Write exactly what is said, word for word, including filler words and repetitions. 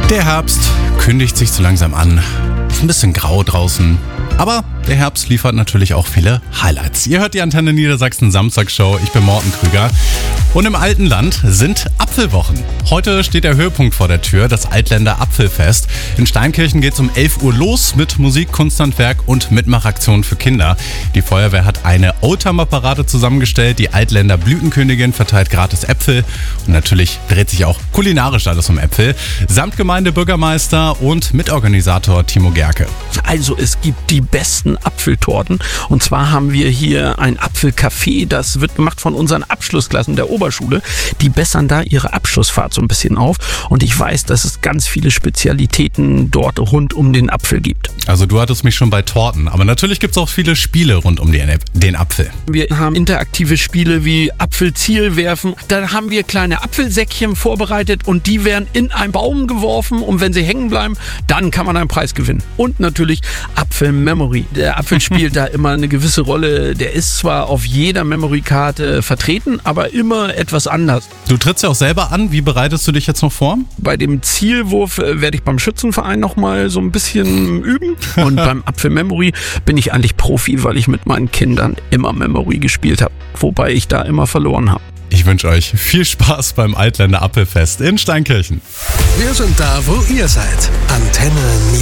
Der Herbst kündigt sich so langsam an. Ist ein bisschen grau draußen. Aber der Herbst liefert natürlich auch viele Highlights. Ihr hört die Antenne Niedersachsen Samstagshow. Ich bin Morten Krüger. Und im alten Land sind Apfelwochen. Heute steht der Höhepunkt vor der Tür, das Altländer Apfelfest. In Steinkirchen geht es um elf Uhr los mit Musik, Kunsthandwerk und Mitmachaktionen für Kinder. Die Feuerwehr hat eine Oldtimer-Parade zusammengestellt. Die Altländer Blütenkönigin verteilt gratis Äpfel. Und natürlich dreht sich auch kulinarisch alles um Äpfel. Samt Gemeindebürgermeister und Mitorganisator Timo Gerke. Also es gibt die besten Apfeltorten. Und zwar haben wir hier ein Apfelcafé. Das wird gemacht von unseren Abschlussklassen der Oberschule. Die bessern da ihre Abschlussfahrt so ein bisschen auf. Und ich weiß, dass es ganz viele Spezialitäten dort rund um den Apfel gibt. Also du hattest mich schon bei Torten. Aber natürlich gibt es auch viele Spiele rund um den, den Apfel. Wir haben interaktive Spiele wie Apfelziel werfen. Da haben wir kleine Apfelsäckchen vorbereitet und die werden in einen Baum geworfen. Und wenn sie hängen bleiben, dann kann man einen Preis gewinnen. Und natürlich Apfel-Memory. Der Apfel spielt da immer eine gewisse Rolle. Der ist zwar auf jeder Memory-Karte vertreten, aber immer etwas anders. Du trittst ja auch selber an. Wie bereitest du dich jetzt noch vor? Bei dem Zielwurf äh, werde ich beim Schützenverein noch mal so ein bisschen üben. Und beim Apfel-Memory bin ich eigentlich Profi, weil ich mit meinen Kindern immer Memory gespielt habe. Wobei ich da immer verloren habe. Ich wünsche euch viel Spaß beim Altländer Apfelfest in Steinkirchen. Wir sind da, wo ihr seid. Antenne